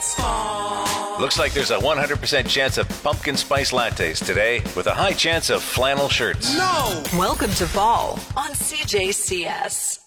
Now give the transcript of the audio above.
It's fall. Looks like there's a 100% chance of pumpkin spice lattes today with a high chance of flannel shirts. No! Welcome to fall on CJCS.